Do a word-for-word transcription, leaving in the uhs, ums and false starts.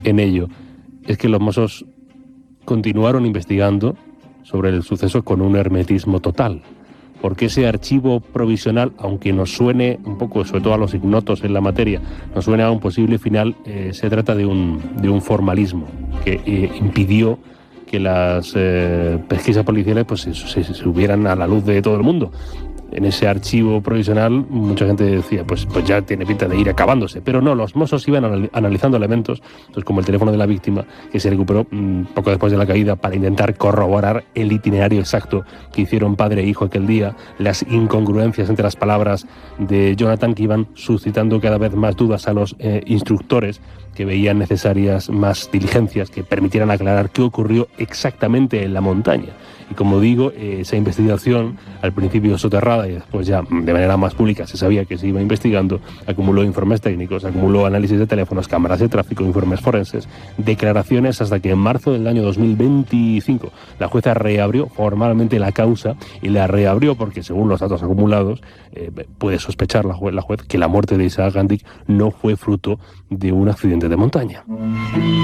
en ello es que los Mossos continuaron investigando sobre el suceso con un hermetismo total. Porque ese archivo provisional, aunque nos suene un poco, sobre todo a los ignotos en la materia, nos suene a un posible final, eh, se trata de un, de un formalismo que eh, impidió que las eh, pesquisas policiales pues, se, se, se subieran a la luz de todo el mundo. En ese archivo provisional mucha gente decía, pues, pues ya tiene pinta de ir acabándose. Pero no, los Mossos iban anal- analizando elementos, entonces, como el teléfono de la víctima, que se recuperó mmm, poco después de la caída, para intentar corroborar el itinerario exacto que hicieron padre e hijo aquel día, las incongruencias entre las palabras de Jonathan, que iban suscitando cada vez más dudas a los eh, instructores, que veían necesarias más diligencias que permitieran aclarar qué ocurrió exactamente en la montaña. Y como digo, eh, esa investigación, al principio soterrada y después ya de manera más pública se sabía que se iba investigando, acumuló informes técnicos, acumuló análisis de teléfonos, cámaras de tráfico, informes forenses, declaraciones, hasta que en marzo del año dos mil veinticinco la jueza reabrió formalmente la causa, y la reabrió porque, según los datos acumulados, eh, puede sospechar la juez, la juez que la muerte de Isaac Gandic no fue fruto de un accidente de montaña.